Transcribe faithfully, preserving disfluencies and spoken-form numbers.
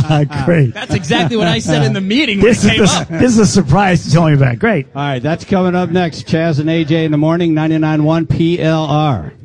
Great. That's exactly what I said in the meeting when This it came is, the, up. this is a surprise to tell me about. Great. All right, that's coming up next. Chaz and A J in the morning, ninety-nine point one P L R.